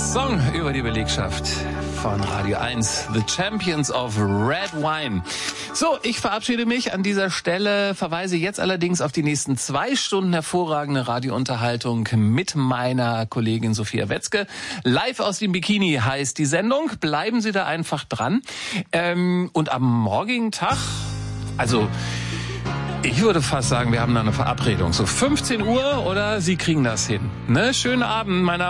Song über die Belegschaft von Radio 1, The Champions of Red Wine. So, ich verabschiede mich an dieser Stelle, verweise jetzt allerdings auf die nächsten 2 Stunden hervorragende Radiounterhaltung mit meiner Kollegin Sophia Wetzke. Live aus dem Bikini heißt die Sendung. Bleiben Sie da einfach dran. Und am morgigen Tag, also ich würde fast sagen, wir haben da eine Verabredung. So 15 Uhr oder Sie kriegen das hin. Ne? Schönen Abend, meine